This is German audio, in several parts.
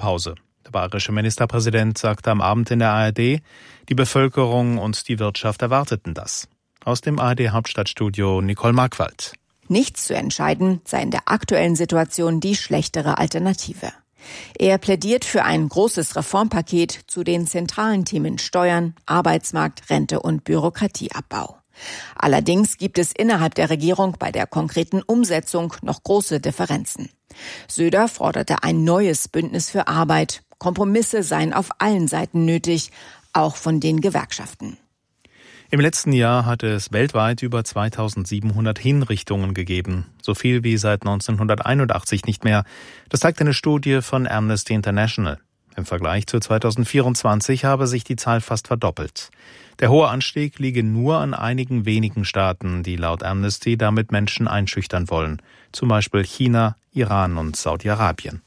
Sommerpause. Der bayerische Ministerpräsident sagte am Abend in der ARD, die Bevölkerung und die Wirtschaft erwarteten das. Aus dem ARD-Hauptstadtstudio Nicole Markwald. Nichts zu entscheiden sei in der aktuellen Situation die schlechtere Alternative. Er plädiert für ein großes Reformpaket zu den zentralen Themen Steuern, Arbeitsmarkt, Rente und Bürokratieabbau. Allerdings gibt es innerhalb der Regierung bei der konkreten Umsetzung noch große Differenzen. Söder forderte ein neues Bündnis für Arbeit. Kompromisse seien auf allen Seiten nötig, auch von den Gewerkschaften. Im letzten Jahr hatte es weltweit über 2700 Hinrichtungen gegeben. So viel wie seit 1981 nicht mehr. Das zeigt eine Studie von Amnesty International. Im Vergleich zu 2024 habe sich die Zahl fast verdoppelt. Der hohe Anstieg liege nur an einigen wenigen Staaten, die laut Amnesty damit Menschen einschüchtern wollen. Zum Beispiel China, Iran und Saudi-Arabien.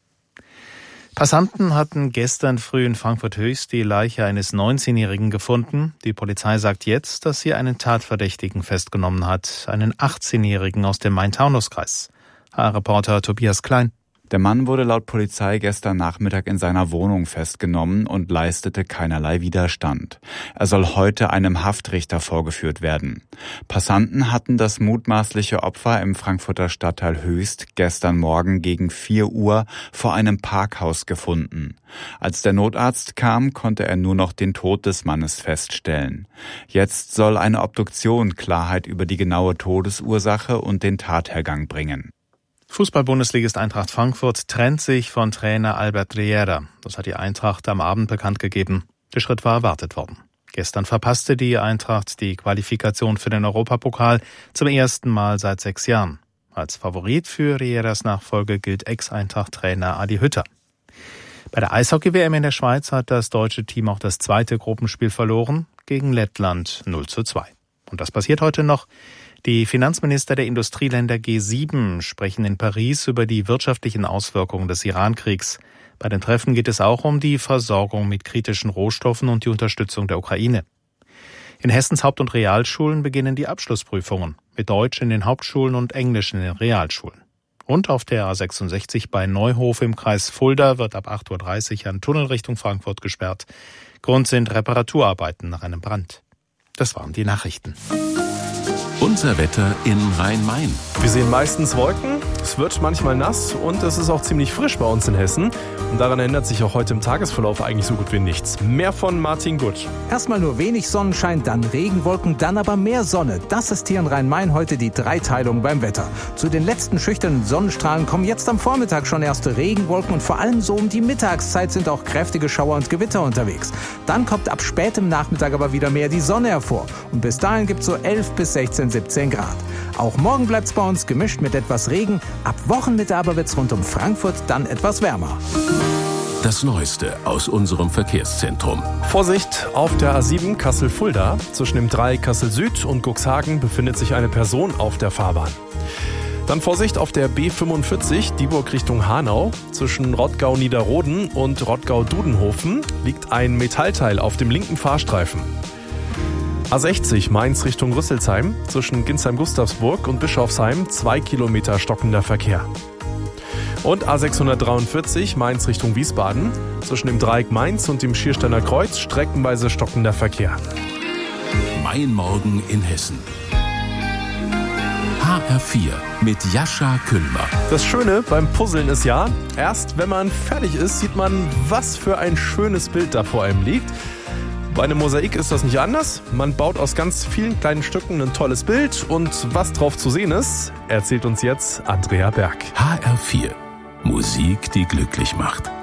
Passanten hatten gestern früh in Frankfurt-Höchst die Leiche eines 19-Jährigen gefunden. Die Polizei sagt jetzt, dass sie einen Tatverdächtigen festgenommen hat, einen 18-Jährigen aus dem Main-Taunus-Kreis. HR-Reporter Tobias Klein. Der Mann wurde laut Polizei gestern Nachmittag in seiner Wohnung festgenommen und leistete keinerlei Widerstand. Er soll heute einem Haftrichter vorgeführt werden. Passanten hatten das mutmaßliche Opfer im Frankfurter Stadtteil Höchst gestern Morgen gegen 4 Uhr vor einem Parkhaus gefunden. Als der Notarzt kam, konnte er nur noch den Tod des Mannes feststellen. Jetzt soll eine Obduktion Klarheit über die genaue Todesursache und den Tathergang bringen. Fußball-Bundesligist Eintracht Frankfurt trennt sich von Trainer Albert Riera. Das hat die Eintracht am Abend bekannt gegeben. Der Schritt war erwartet worden. Gestern verpasste die Eintracht die Qualifikation für den Europapokal zum ersten Mal seit 6 Jahren. Als Favorit für Rieras Nachfolge gilt Ex-Eintracht-Trainer Adi Hütter. Bei der Eishockey-WM in der Schweiz hat das deutsche Team auch das zweite Gruppenspiel verloren, gegen Lettland 0:2. Und das passiert heute noch. Die Finanzminister der Industrieländer G7 sprechen in Paris über die wirtschaftlichen Auswirkungen des Iran-Kriegs. Bei den Treffen geht es auch um die Versorgung mit kritischen Rohstoffen und die Unterstützung der Ukraine. In Hessens Haupt- und Realschulen beginnen die Abschlussprüfungen, mit Deutsch in den Hauptschulen und Englisch in den Realschulen. Und auf der A66 bei Neuhof im Kreis Fulda wird ab 8:30 Uhr ein Tunnel Richtung Frankfurt gesperrt. Grund sind Reparaturarbeiten nach einem Brand. Das waren die Nachrichten. Unser Wetter in Rhein-Main. Wir sehen meistens Wolken, es wird manchmal nass und es ist auch ziemlich frisch bei uns in Hessen. Und daran ändert sich auch heute im Tagesverlauf eigentlich so gut wie nichts. Mehr von Martin Gutt. Erstmal nur wenig Sonnenschein, dann Regenwolken, dann aber mehr Sonne. Das ist hier in Rhein-Main heute die Dreiteilung beim Wetter. Zu den letzten schüchternen Sonnenstrahlen kommen jetzt am Vormittag schon erste Regenwolken und vor allem so um die Mittagszeit sind auch kräftige Schauer und Gewitter unterwegs. Dann kommt ab spätem Nachmittag aber wieder mehr die Sonne hervor. Und bis dahin gibt es so 11 bis 16, 17 Grad. Auch morgen bleibt es bei uns gemischt mit etwas Regen. Ab Wochenmitte aber wird es rund um Frankfurt dann etwas wärmer. Das Neueste aus unserem Verkehrszentrum. Vorsicht, auf der A7 Kassel-Fulda. Zwischen dem Dreieck Kassel-Süd und Cuxhagen befindet sich eine Person auf der Fahrbahn. Dann Vorsicht auf der B45, Dieburg Richtung Hanau. Zwischen Rottgau-Niederroden und Rottgau-Dudenhofen liegt ein Metallteil auf dem linken Fahrstreifen. A60 Mainz Richtung Rüsselsheim. Zwischen Ginsheim-Gustavsburg und Bischofsheim 2 Kilometer stockender Verkehr. Und A643 Mainz Richtung Wiesbaden. Zwischen dem Dreieck Mainz und dem Schiersteiner Kreuz streckenweise stockender Verkehr. Mein Morgen in Hessen. HR4 mit Jascha Kühlmer. Das Schöne beim Puzzeln ist ja, erst wenn man fertig ist, sieht man, was für ein schönes Bild da vor einem liegt. Bei einem Mosaik ist das nicht anders. Man baut aus ganz vielen kleinen Stücken ein tolles Bild und was drauf zu sehen ist, erzählt uns jetzt Andrea Berg. HR4. Musik, die glücklich macht.